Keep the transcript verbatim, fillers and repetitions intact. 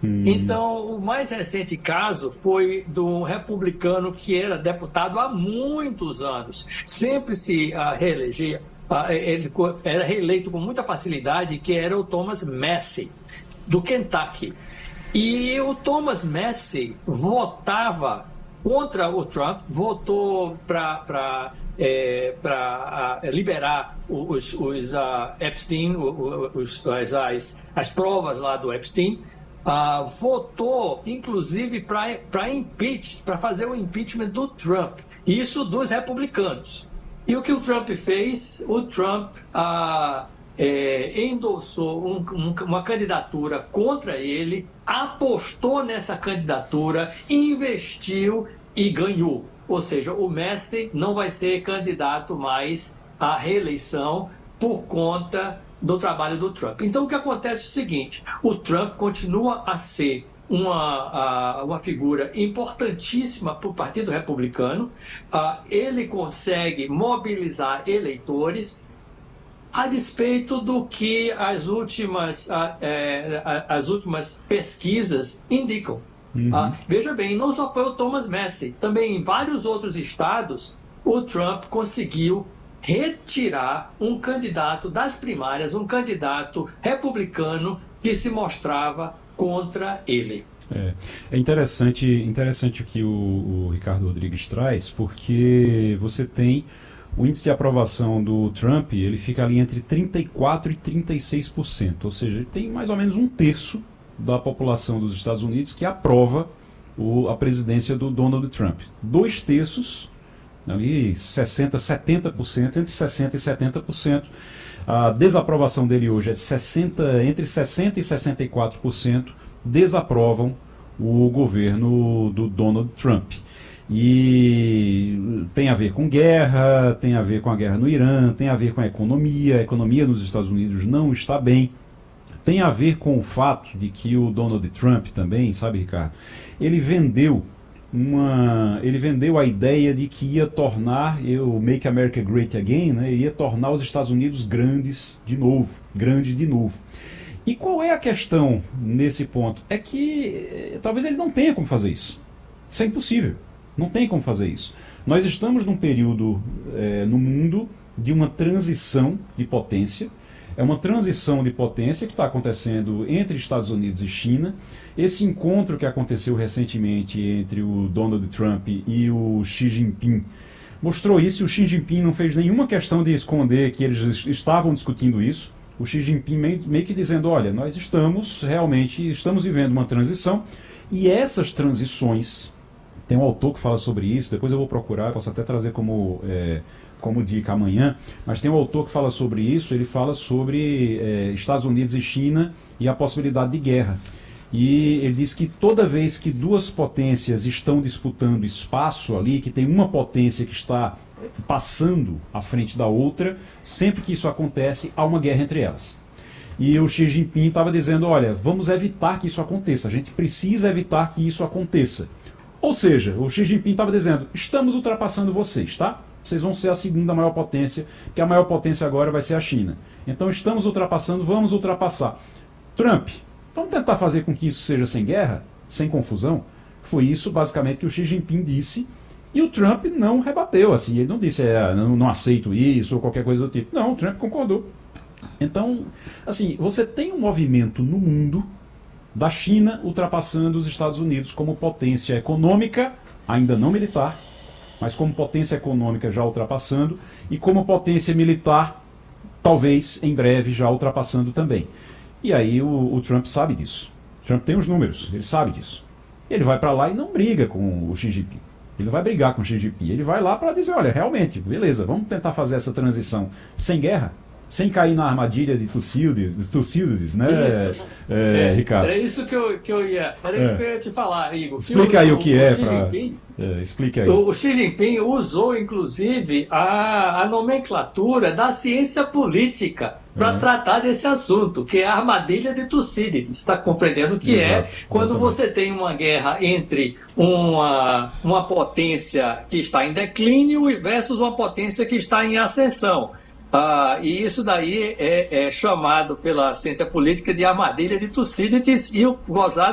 Hum. Então, o mais recente caso foi de um republicano que era deputado há muitos anos, sempre se uh, reelegia, uh, ele era reeleito com muita facilidade, que era o Thomas Massie, do Kentucky. E o Thomas Massie votava contra o Trump, votou para é, para uh, liberar os, os uh, Epstein, os, as, as, as provas lá do Epstein. Uh, votou, inclusive, para impeach, para fazer o impeachment do Trump. Isso dos republicanos. E o que o Trump fez? O Trump uh, é, endossou um, um, uma candidatura contra ele, apostou nessa candidatura, investiu e ganhou. Ou seja, o Massie não vai ser candidato mais à reeleição por conta do trabalho do Trump. Então, o que acontece é o seguinte: o Trump continua a ser uma, uma figura importantíssima para o Partido Republicano, ele consegue mobilizar eleitores, a despeito do que as últimas, as últimas pesquisas indicam. Uhum. Veja bem, não só foi o Thomas Massie, também em vários outros estados, o Trump conseguiu retirar um candidato das primárias, um candidato republicano que se mostrava contra ele. É, é interessante, interessante o que o, o Ricardo Rodrigues traz, porque você tem o índice de aprovação do Trump, ele fica ali entre trinta e quatro por cento e trinta e seis por cento, ou seja, ele tem mais ou menos um terço da população dos Estados Unidos que aprova o, a presidência do Donald Trump. Dois terços, ali sessenta, setenta por cento, entre sessenta e setenta por cento. A desaprovação dele hoje é de sessenta, entre sessenta e sessenta e quatro por cento desaprovam o governo do Donald Trump. E tem a ver com guerra, tem a ver com a guerra no Irã, tem a ver com a economia, a economia nos Estados Unidos não está bem. Tem a ver com o fato de que o Donald Trump também, sabe, Ricardo, ele vendeu uma, ele vendeu a ideia de que ia tornar o Make America Great Again, né, ia tornar os Estados Unidos grandes de novo, grande de novo. E qual é a questão nesse ponto? É que eh, talvez ele não tenha como fazer isso. Isso é impossível. Não tem como fazer isso. Nós estamos num período eh, no mundo de uma transição de potência. É uma transição de potência que está acontecendo entre Estados Unidos e China. Esse encontro que aconteceu recentemente entre o Donald Trump e o Xi Jinping mostrou isso. O Xi Jinping não fez nenhuma questão de esconder que eles estavam discutindo isso. O Xi Jinping meio, meio que dizendo, olha, nós estamos realmente, estamos vivendo uma transição, e essas transições, tem um autor que fala sobre isso, depois eu vou procurar, posso até trazer como... É, como dica amanhã, mas tem um autor que fala sobre isso, ele fala sobre é, Estados Unidos e China e a possibilidade de guerra. E ele diz que toda vez que duas potências estão disputando espaço ali, que tem uma potência que está passando à frente da outra, sempre que isso acontece, há uma guerra entre elas. E o Xi Jinping estava dizendo, olha, vamos evitar que isso aconteça, a gente precisa evitar que isso aconteça. Ou seja, o Xi Jinping estava dizendo, estamos ultrapassando vocês, tá? Vocês vão ser a segunda maior potência, porque a maior potência agora vai ser a China. Então estamos ultrapassando, vamos ultrapassar. Trump, vamos tentar fazer com que isso seja sem guerra, sem confusão? Foi isso basicamente que o Xi Jinping disse, e o Trump não rebateu, assim, ele não disse, é, não, não aceito isso ou qualquer coisa do tipo. Não, o Trump concordou. Então, assim, você tem um movimento no mundo da China ultrapassando os Estados Unidos como potência econômica, ainda não militar, mas como potência econômica já ultrapassando, e como potência militar, talvez em breve já ultrapassando também. E aí o, o Trump sabe disso. O Trump tem os números, ele sabe disso. Ele vai para lá e não briga com o Xi Jinping. Ele não vai brigar com o Xi Jinping. Ele vai lá para dizer, olha, realmente, beleza, vamos tentar fazer essa transição sem guerra, sem cair na armadilha de Tucídides, Tucídides, né, isso. É, é, Ricardo? Era isso que eu, que eu ia, era isso é. que eu ia te falar, Igor. Explica aí o, o que o é. Xi Pra... Jinping, é, explica aí. O, o Xi Jinping usou, inclusive, a, a nomenclatura da ciência política para é. tratar desse assunto, que é a armadilha de Tucídides. Está compreendendo o que Exato, é quando exatamente. Você tem uma guerra entre uma, uma potência que está em declínio versus uma potência que está em ascensão. Ah, e isso daí é, é chamado pela ciência política de armadilha de Tucídides, e o gozado